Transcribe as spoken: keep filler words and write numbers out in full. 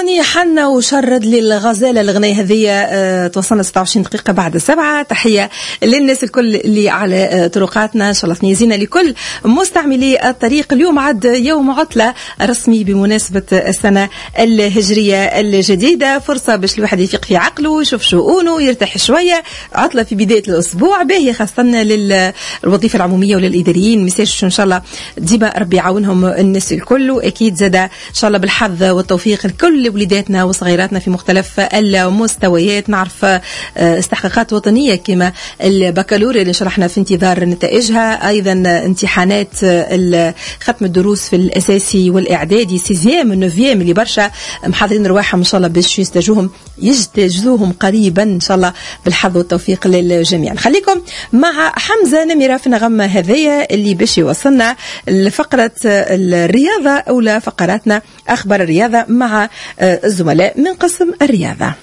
أغنية حنة وشرد للغزالة. الأغنية هذه أه توصلنا ستة وعشرين دقيقة بعد السبعة. تحية للناس الكل اللي على أه طرقاتنا، إن شاء الله تنيزينا لكل مستعملي الطريق. اليوم عد يوم عطلة رسمي بمناسبة السنة الهجرية الجديدة، فرصة باش الواحد يفيق في عقله، يشوف شؤونه، يرتاح شوية. عطلة في بداية الأسبوع باهية خاصة للوظيفة العمومية وللإداريين. مساج إن شاء الله ديما ربي يعاونهم الناس الكل، وأكيد زاد إن شاء الله بالحظ والتوفيق لكل وليداتنا وصغيراتنا في مختلف المستويات. نعرف استحقاقات وطنية كما البكالوريا اللي شرحنا في انتظار نتائجها، أيضا امتحانات ختم الدروس في الأساسي والإعدادي سيزيام ونوفيام اللي برشا محاضرين رواحهم إن شاء الله باش يستجوهم يجتازوهم قريبا إن شاء الله بالحظ والتوفيق للجميع. خليكم مع حمزة نمرة في نغمة هذية اللي باش يوصلنا لفقرة الرياضة أولى فقراتنا أخبار الرياضة مع الزملاء من قسم الرياضة.